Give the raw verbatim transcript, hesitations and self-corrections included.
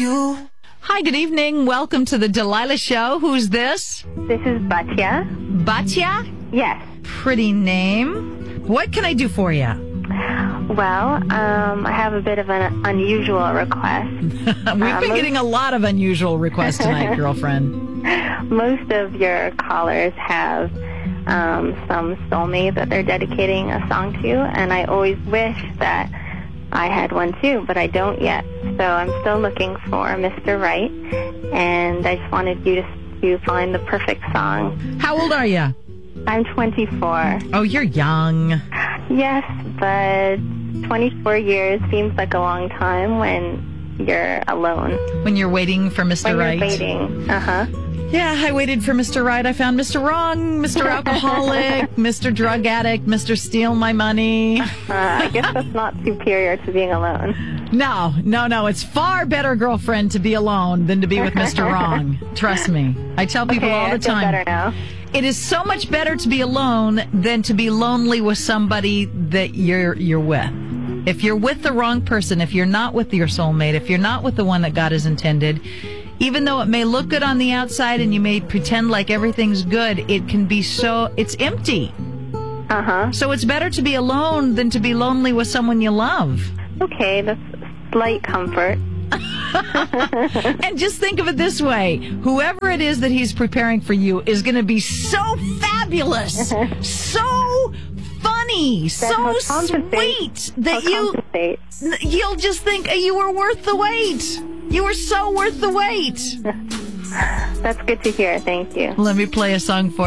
you. Hi, good evening. Welcome to the Delilah Show. Who's this? This is Batya. Batya? Yes. Pretty name. What can I do for you? Well, um, I have a bit of an unusual request. We've Um, been getting a lot of unusual requests tonight, girlfriend. Most of your callers have um, some soulmate that they're dedicating a song to, and I always wish that I had one too, but I don't yet. So I'm still looking for Mister Right, and I just wanted you to, to find the perfect song. How old are you? I'm twenty-four. Oh, you're young. Yes, but twenty-four years seems like a long time when you're alone. When you're waiting for Mister When Right. you're waiting. Uh-huh. Yeah, I waited for Mister Right. I found Mister Wrong, Mister Alcoholic, Mister Drug Addict, Mister Steal My Money. Uh, I guess that's not superior to being alone. No, no, no. It's far better, girlfriend, to be alone than to be with Mister Wrong. Trust me. I tell people Okay, all the I feel time. better now. It is so much better to be alone than to be lonely with somebody that you're you're with. If you're with the wrong person, if you're not with your soulmate, if you're not with the one that God has intended, even though it may look good on the outside and you may pretend like everything's good, it can be so, it's empty. Uh-huh. So it's better to be alone than to be lonely with someone you love. Okay, that's slight comfort. And just think of it this way. Whoever it is that he's preparing for you is going to be so fabulous, so funny, so he'll compensate. sweet that He'll you, compensate. you'll just think you were worth the wait. You were so worth the wait. That's good to hear. Thank you. Let me play a song for you.